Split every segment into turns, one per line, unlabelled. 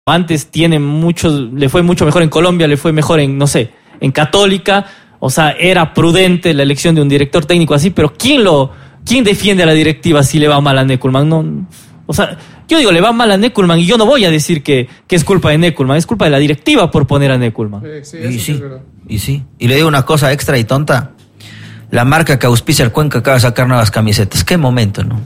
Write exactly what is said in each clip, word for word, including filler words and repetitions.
antes tiene mucho, le fue mucho mejor en Colombia, le fue mejor en, no sé, en Católica. O sea, era prudente la elección de un director técnico así, pero ¿quién lo, quién defiende a la directiva si le va mal a Neckelmann? No, o sea, yo digo, le va mal a Neckelmann y yo no voy a decir que, que es culpa de Neckelmann, es culpa de la directiva por poner a Neckelmann.
Sí, sí,
y sí,
es
y sí. Y le digo una cosa extra y tonta. La marca que auspicia el Cuenca acaba de sacar nuevas camisetas. ¿Qué momento, no?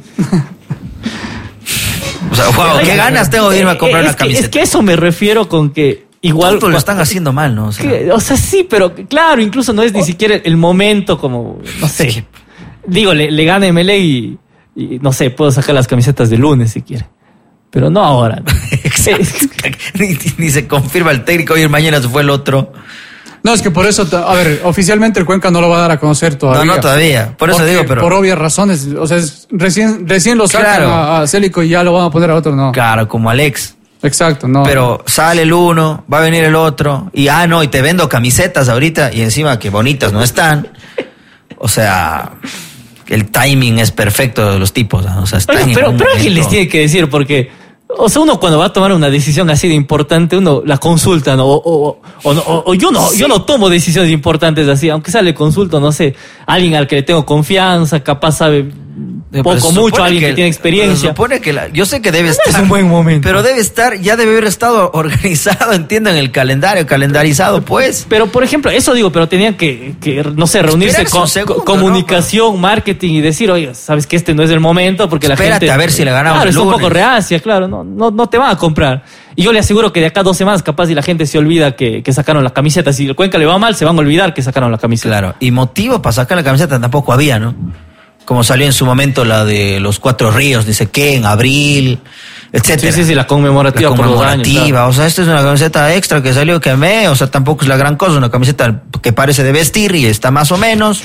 O sea, wow, qué ganas tengo de irme a comprar
es
una
que,
camiseta.
Es que eso me refiero con que igual...
Todos lo están haciendo mal, ¿no? O sea,
que, o sea, sí, pero claro, incluso no es ni siquiera el momento como, no sé.
Sí.
Digo, le, le gana M L A y, y, no sé, puedo sacar las camisetas de lunes si quiere. Pero no ahora.
Exacto. ni, ni se confirma el técnico y mañana se fue el otro.
No, es que por eso, a ver, oficialmente el Cuenca no lo va a dar a conocer todavía.
No, no, todavía. Por eso
Porque,
digo, pero...
Por obvias razones. O sea, es, recién, recién lo sacan
Claro.
a, a Célico y ya lo van a poner a otro, no.
Claro, como Alex.
Exacto, no.
Pero sale el uno, va a venir el otro, y ah, no, y te vendo camisetas ahorita, y encima que bonitas no están. O sea, el timing es perfecto de los tipos, ¿no? O sea, están
Oiga,
en
pero,
un
pero alguien
momento-
les tiene que decir, porque, o sea, uno cuando va a tomar una decisión así de importante, uno la consulta, ¿no? O, o, o, o, o yo no,
Sí.
yo no tomo decisiones importantes así, aunque sea le consulto, no sé, a alguien al que le tengo confianza, capaz sabe
Pero
poco,
se
mucho,
supone
alguien que, tiene
Se
experiencia.
supone que la- yo sé que debe estar.
Es un buen momento.
Pero debe estar, ya debe haber estado organizado, entiendo, en el calendario, calendarizado, pues.
Pero, por ejemplo, eso digo, pero tenían que, que no sé, reunirse
Esperarse
con
un segundo,
co- comunicación, marketing y decir, oye, sabes que este no es el momento porque la
Espérate
gente...
a ver si le ganamos
Claro,
el
está un
lunes.
poco reacia, claro, no, no, no te van a comprar. Y yo le aseguro que de acá a dos semanas capaz si la gente se olvida que, que sacaron la camiseta. Si el Cuenca le va mal, se van a olvidar que sacaron la camiseta.
Claro, y motivo para sacar la camiseta tampoco había, ¿no? Como salió en su momento la de los Cuatro Ríos, dice qué, en abril, etcétera.
Sí, sí, sí, la conmemorativa,
La
por los años.
conmemorativa,
Claro.
o sea, esta es una camiseta extra que salió que amé, o sea, tampoco es la gran cosa, una camiseta que parece de vestir y está más o menos.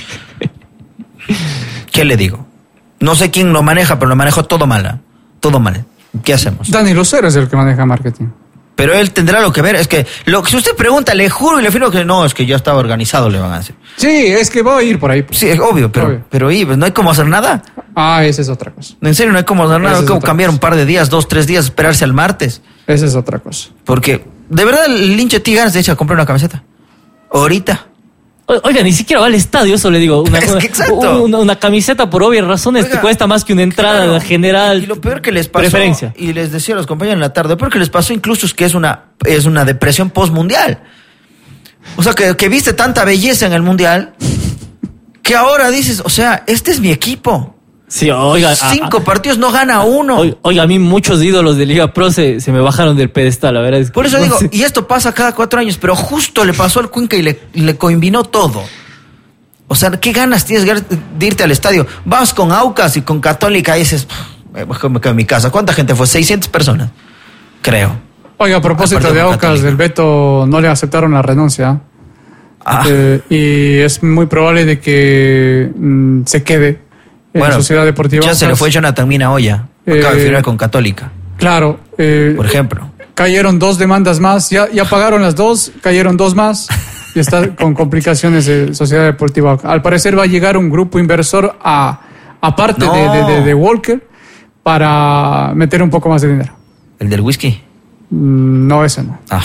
¿Qué le digo? No sé quién lo maneja, pero lo manejo todo mal, todo mal. ¿Qué hacemos?
Dani Lucero es el que maneja marketing.
Pero él tendrá lo que ver, es que lo que si usted pregunta, le juro y le firmo que no, es que ya estaba organizado, le van a decir.
Sí, es que voy a ir por ahí.
Sí, es obvio, pero,
Obvio.
pero y, pues, no hay cómo hacer nada.
Ah, esa es otra cosa.
En serio, no hay cómo hacer nada,
Esa
hay
es
como
otra
cambiar
cosa.
un par de días, dos, tres días, esperarse al martes.
Esa es otra cosa.
Porque, de verdad, el hincha tiene ganas de echar a comprar una camiseta. Ahorita.
O- Oiga, ni siquiera va al estadio, eso le digo. Una,
Es que
una-
exacto.
una, una camiseta por obvias razones
Oiga,
te cuesta más que una entrada
claro.
general.
Y lo peor que les pasó,
Preferencia.
y les decía a los compañeros en la tarde, lo peor que les pasó incluso es que es una, es una depresión postmundial. O sea, que, que viste tanta belleza en el mundial, que ahora dices, o sea, este es mi equipo.
Sí, oiga. a-
Cinco
a-
partidos no gana uno.
Oiga, oiga, a mí muchos ídolos de Liga Pro se, se me bajaron del pedestal, la verdad. Es que
Por eso
no
digo,
sé.
y esto pasa cada cuatro años, pero justo le pasó al Cuenca y le, le combinó todo. O sea, ¿qué ganas tienes de irte al estadio? Vas con Aucas y con Católica y dices, "Pff, mejor me quedo en mi casa". ¿Cuánta gente fue? seiscientas personas, creo.
Oiga, a propósito
Aparte
de
de un
Aucas,
católico.
del Beto no le aceptaron la renuncia.
Ah,
Eh, y es muy probable de que mm, se quede en
bueno,
Sociedad Deportiva
ya se le
Aucas.
fue Jonathan Mina Olla. Acaba de
Eh,
firmar con Católica,
Claro. eh,
por ejemplo.
Cayeron dos demandas más, ya, ya pagaron las dos, cayeron dos más y está con complicaciones de Sociedad Deportiva. Al parecer va a llegar un grupo inversor a aparte
No.
de, de, de, de Walker para meter un poco más de dinero.
¿El del whisky?
Mm, No, ese no.
Ah.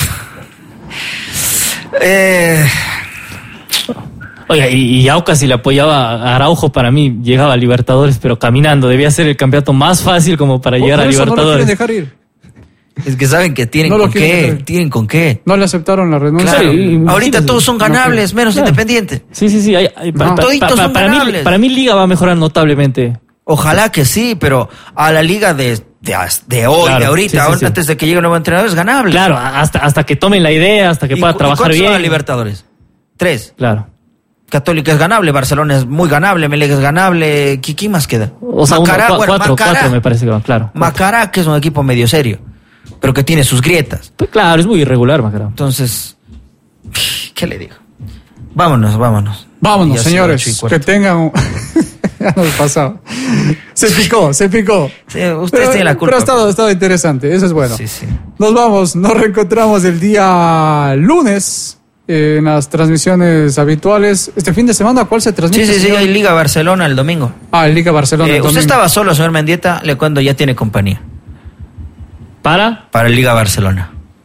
eh,
Oiga, y, y Aucas, si le apoyaba a Araujo, para mí llegaba a Libertadores, pero caminando. Debía ser el campeonato más fácil como para llegar
Por
a
eso no lo quieren
Libertadores.
dejar ir.
es que saben que tienen
No lo
con
quieren
qué,
dejar.
tienen con qué.
No le aceptaron la renuncia.
Claro,
y- y-
ahorita
imagínate.
todos son ganables,
No,
menos
claro.
Independiente.
Sí, sí, sí. hay- hay- pa-
No.
pa-
Toditos
pa-
son
para, mí,
ganables.
para mí Liga va a mejorar notablemente.
Ojalá que sí, pero a la liga de, de, de hoy,
Claro,
de ahorita,
sí, sí,
ahora,
sí.
antes de que llegue un nuevo entrenador, es ganable.
Claro, hasta, hasta que tomen la idea, hasta que
¿Y
pueda
cu- y
trabajar
cuántos son
bien.
a Libertadores? Tres.
Claro.
Católica es ganable, Barcelona es muy ganable, Melec es ganable. ¿Qui- ¿Quién más queda?
O sea, uno,
Macará,
cua-
bueno,
cuatro,
Macará.
cuatro me parece que van, claro.
Macará, que es un equipo medio serio, pero que tiene sus grietas.
Pues claro, es muy irregular, Macará.
Entonces, ¿qué le digo? Vámonos, vámonos.
Vámonos,
Ya son
señores,
ocho y cuarto.
que tengan un... ya nos pasado. Se picó, se picó.
Sí, ustedes tienen la culpa.
Pero ha estado, ha estado interesante, eso es bueno.
Sí, sí.
Nos vamos, nos reencontramos el día lunes eh, en las transmisiones habituales. Este fin de semana, ¿cuál se transmite?
Sí, sí, sí,
señor?
hay Liga Barcelona el domingo.
Ah, el Liga Barcelona.
Eh,
el
usted
domingo.
estaba solo, señor Mendieta, le cuento, ya tiene compañía
¿Para?
para el Liga Barcelona.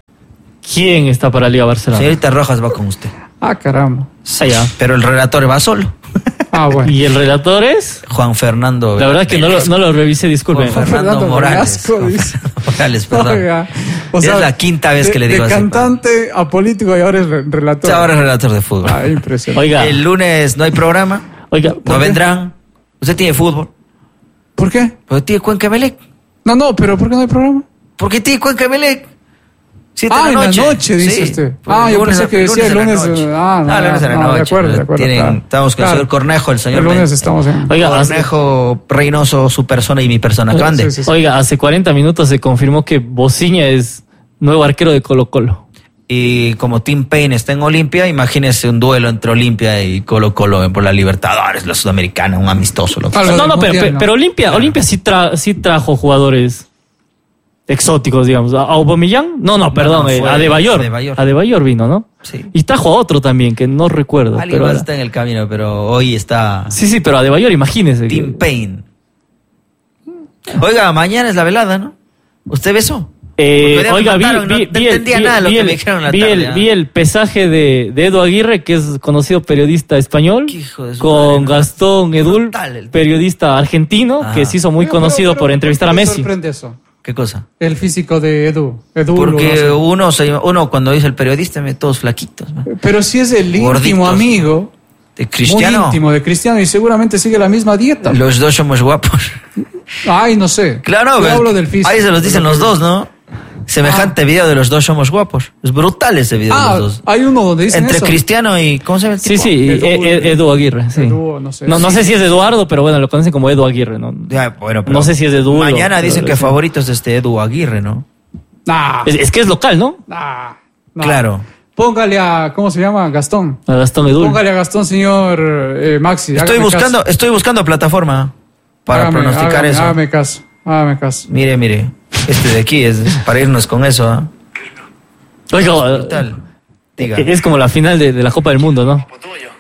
¿Quién está para Liga Barcelona?
Señorita Rojas va con usted.
Ah, caramba.
Sí, pero el relator va solo.
Ah, bueno.
¿Y el relator es?
Juan Fernando.
La verdad que no lo, no lo revisé, disculpen.
Juan Fernando,
Fernando
Morales.
Velasco,
Juan
dice.
Fernando Morales, perdón.
Oiga, o sea,
es la quinta vez
de,
que le digo
de
así.
cantante a político y ahora es re- relator.
Sí, ahora es relator de fútbol.
Ah, impresionante.
Oiga,
El lunes no hay programa.
oiga,
No
qué?
vendrán. Usted tiene fútbol.
¿Por qué?
Porque tiene Cuenca Emelec.
No, no, pero ¿por qué no hay programa?
Porque tiene Cuenca Emelec. Siete
Ah,
de
en
la
la
noche.
noche, dice
Sí,
usted.
pues
Ah,
el
yo
lunes-
pensé que
el
decía el
en la
lunes.
noche.
eh, Ah, no,
Ah, el lunes en la
no,
noche.
de acuerdo, de acuerdo.
Tienen-
claro.
Estamos con el
Claro.
señor Cornejo, el señor
El lunes
Méndez.
estamos en...
oiga, hace,
Cornejo, Reynoso, su persona y mi persona. ¿Qué ande?
Sí, sí, sí.
oiga, hace cuarenta minutos se confirmó que Bociña es nuevo arquero de Colo Colo.
Y como Tim Payne está en Olimpia, imagínese un duelo entre Olimpia y Colo Colo por la Libertadores, la Sudamericana, un amistoso. Lo que
Ah,
sea.
lo
No,
del
no, pero,
Mundial,
pero,
¿no?
pero Olimpia, Olimpia sí, tra- sí trajo jugadores exóticos, digamos. ¿A Aubameyang? No, no, perdón,
no,
eh,
fue
Adebayor.
Adebayor.
Adebayor vino, ¿no?
Sí.
Y trajo a otro también, que no recuerdo.
Alguien
pero
más
era-
está en el camino, pero hoy está
Sí, sí, pero Adebayor, imagínese. que-
Tim Payne. Oiga, mañana es la velada, ¿no? ¿Usted ve eso?
Eh,
Porque me
oiga, vi,
contaron, no
vi,
te
vi el,
entendía
vi-
nada de lo
vi
que
el-
me dijeron en la
vi
tarde,
el-
ah.
vi el pesaje de, de Edu Aguirre, que es conocido periodista español,
Qué hijo de su
con
madre, ¿no?
Gastón Edul,
Brutal el tipo.
periodista argentino,
Ah.
que se hizo muy
Oiga, pero-
conocido
pero
por
¿por
entrevistar
qué
a
le
Messi.
sorprende eso?
¿Qué cosa?
El físico de Edu. Edu lo
Porque
hace.
uno, se- uno cuando dice el periodista, ve todos flaquitos. ¿no?
Pero si es el íntimo
Gorditos.
amigo,
De
muy
Cristiano,
íntimo de Cristiano y seguramente sigue la misma dieta.
los dos somos guapos.
Ay, no sé.
Claro,
Yo
pero
hablo del físico.
ahí se los dicen los dos, ¿no? Semejante video de los dos somos guapos. Es brutal ese video de
Ah,
los dos.
hay uno donde dicen
Entre
eso.
Cristiano y... ¿Cómo se llama el
Sí,
tipo?
sí,
Edu-
E- E- Edu Aguirre, sí.
Edu, no sé.
No, no sé si es Eduardo, pero bueno, lo conocen como Edu Aguirre, ¿no?
Ya, bueno, pero
No sé si es de Edu.
Mañana
o-
dicen
pero
que
sí.
favorito es este Edu Aguirre, ¿no?
Nah,
Es, es que es local, ¿no?
nah, nah.
Claro.
Póngale a, ¿cómo se llama? Gastón.
A Gastón Edul.
Póngale a Gastón, señor eh, Maxi.
Estoy
hágame
buscando,
caso.
estoy buscando plataforma para
Hágame-
pronosticar
hágame-
eso.
Hágame caso, hágame caso.
Mire, mire. Este de aquí es para irnos con eso, ¿ah?
Oiga,
Brutal. Diga.
es como la final de, de la Copa del Mundo, ¿no?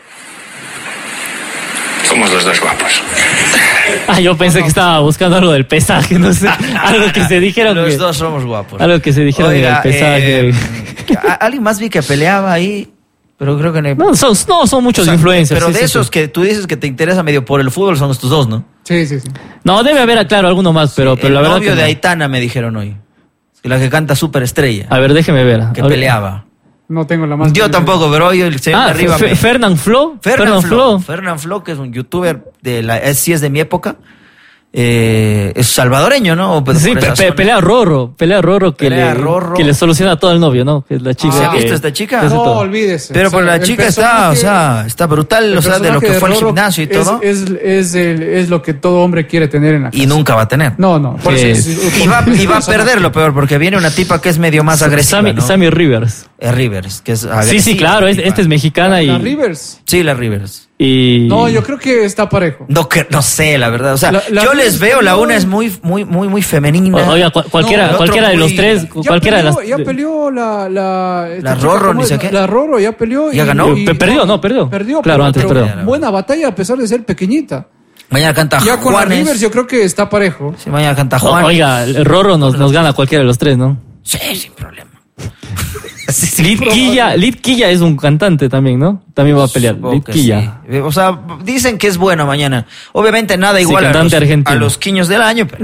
Somos los dos guapos.
Ah, yo pensé que estaba buscando algo del pesaje, no sé. Algo que se dijeron.
Los
que,
dos somos guapos.
Algo que se dijeron
Oiga,
del pesaje.
eh, a- alguien más vi que peleaba ahí, pero creo que no.
No, son, no, son muchos
O sea,
influencers.
Pero
sí,
de
sí,
esos
sí.
que tú dices que te interesa medio por el fútbol son estos dos, ¿no?
Sí, sí, sí.
No, debe haber, claro, alguno más, pero, pero
el
la verdad
novio
que
de
no.
Aitana me dijeron hoy. La que canta Superestrella.
A ver, déjeme ver.
Que
A ver.
peleaba.
No tengo la más.
Yo tampoco, pero hoy el señor
Ah,
de arriba
Fe-
me...
Fernán Flo.
Fernán Flo. Fernán Flo, que es un youtuber de la... Es, sí es de mi época. Eh, es salvadoreño, ¿no? Pero
Sí,
por
pe-
esa
pe-
zona.
pelea Rorro, pelea Rorro que,
Pelea
le,
Rorro.
que le soluciona todo al novio, ¿no? Que es la chica.
¿Se ha
que-
visto esta chica?
que hace
No,
todo.
olvídese.
Pero
O sea,
por la
el
chica está,
personaje-
o sea, está brutal,
el
o sea, de lo
personaje
que fue al
Rorro
gimnasio y
es-
todo.
Es, es, el- es lo que todo hombre quiere tener en la casa.
Y nunca va a tener.
No, no. Por
Sí.
eso es-
Y va, y va a
personaje.
perder lo peor, porque viene una tipa que es medio más agresiva,
Sammy,
¿no?
Sammy Rivers.
Es Rivers, que es agresiva.
Sí, sí, claro, es-
tipa.
esta es mexicana y,
La Rivers.
Sí, la Rivers.
y...
No, yo creo que está parejo.
No, que, no sé, la verdad. O sea,
La- la
yo
Rivers
les veo, la
peleó-
una es muy, muy, muy, muy femenina.
O- Oiga, cu- cualquiera,
No, el otro
cualquiera de los
muy-
tres,
Ya
cualquiera
peleó,
de las...
ya peleó la la, esta
La
chica,
Rorro,
¿cómo
ni
es?
sé qué.
La Rorro ya peleó.
¿Ya
y-
ganó?
y-
Pe- perdió, no, perdió.
Perdió,
Claro,
pero-
antes
pero
perdió.
buena batalla a pesar de ser pequeñita.
Mañana canta
Ya con la
Juanes.
Rivers yo creo que está parejo.
Sí, mañana canta
O-
Juan.
Oiga, el Rorro nos, nos gana cualquiera de los tres, ¿no?
Sí, sin problema. Sí, sí,
Lid Quilla, Lid Quilla es un cantante también, ¿no? También va a pelear.
Supongo
Lid
que
Quilla.
sí. O sea, dicen que es bueno mañana. Obviamente nada
Sí,
igual a, los,
cantante argentino.
a los quiños del año, pero...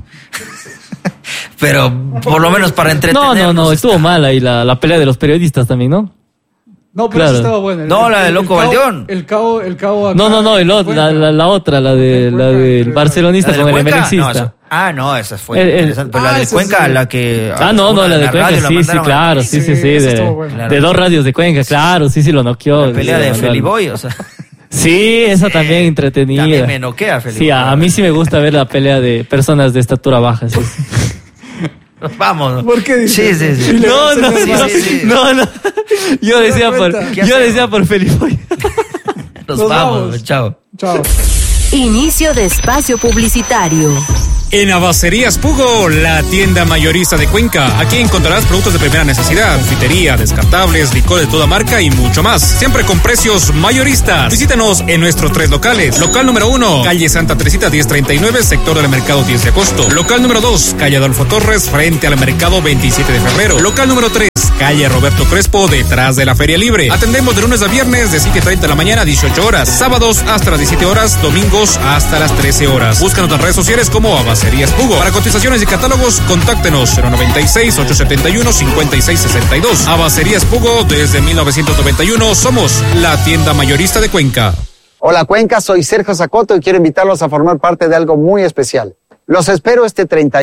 pero por lo menos para
No,
entretenernos.
no, no, estuvo mal ahí la, la pelea de los periodistas también, ¿no?
No, pero
Claro.
eso estaba bueno. El-
No, la de
el-
Loco
el cao-
Valdeón.
El cao, el cao acá
No, no, no, el
en
otro, la,
Cuenca.
la, la otra, la, de, la del barcelonista
¿La del
con el
Cuenca?
emelexista.
No, esa- ah, no, esa fue
El- el-
interesante. Pero
Ah,
la de
esa
Cuenca,
sí.
la que...
Ah, no, no, la de Cuenca,
radio la
sí, sí,
mandaron a-
claro, sí, sí, sí,
Sí,
de,
esa estuvo buena.
de dos radios de Cuenca, claro, sí, sí, lo noqueó.
La pelea
sí,
de
lo mandaron.
Feliboy, o sea...
Sí, esa también entretenida.
También me noquea Feliboy.
Sí, a, a mí sí me gusta ver la pelea de personas de estatura baja. Sí, sí.
Vamos.
¿Por qué dices
Sí, sí,
eso?
sí.
Y le
No,
vas a
no,
hacer
no,
más.
sí, sí.
no, no. Yo decía por,
cuenta?
¿Qué
yo
hacemos?
decía por Felipe.
Nos,
Nos
vamos,
vamos.
chao.
Chao.
Inicio de espacio publicitario.
En Abacerías Pugo, la tienda mayorista de Cuenca. Aquí encontrarás productos de primera necesidad, confitería, descartables, licor de toda marca y mucho más. Siempre con precios mayoristas. Visítanos en nuestros tres locales. Local número uno, calle Santa Teresita diez treinta y nueve, sector del mercado diez de agosto. Local número dos, calle Adolfo Torres, frente al mercado veintisiete de febrero. Local número tres, calle Roberto Crespo, detrás de la Feria Libre. Atendemos de lunes a viernes de siete y treinta de la mañana a dieciocho horas, sábados hasta las diecisiete horas, domingos hasta las trece horas. Búscanos en redes sociales como Abacerías Pugo. Para cotizaciones y catálogos, contáctenos cero noventa y seis, ochocientos setenta y uno, cincuenta y seis sesenta y dos. Abacerías Pugo, desde mil novecientos noventa y uno, somos la tienda mayorista de Cuenca.
Hola Cuenca, soy Sergio Zacoto y quiero invitarlos a formar parte de algo muy especial. Los espero este treinta